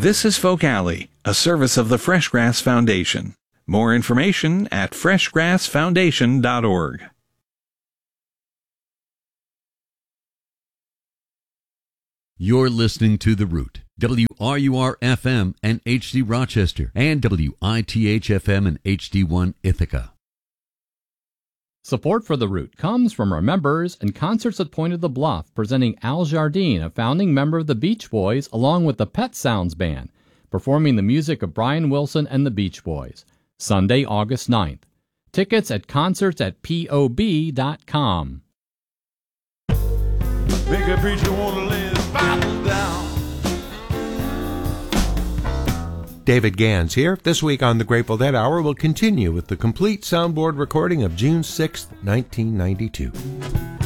This is Folk Alley, a service of the Freshgrass Foundation. More information at freshgrassfoundation.org. You're listening to The Root, WRUR-FM and HD Rochester, and WITH-FM and HD1 Ithaca. Support for The Root comes from our members and Concerts at Point of the Bluff, presenting Al Jardine, a founding member of the Beach Boys, along with the Pet Sounds Band, performing the music of Brian Wilson and the Beach Boys. Sunday, August 9th. Tickets at concerts@pob.com. Make a preacher want to lay his Bible down. David Gans here. This week on the Grateful Dead Hour, we'll continue with the complete soundboard recording of June 6, 1992.